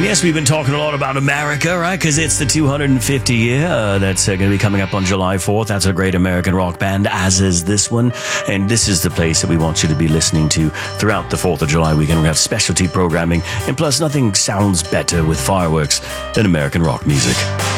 Yes, we've been talking a lot about America, right? Because it's the 250 year that's going to be coming up on July 4th. That's a great American rock band, as is this one. And this is the place that we want you to be listening to throughout the 4th of July weekend. We have specialty programming. And plus, nothing sounds better with fireworks than American rock music.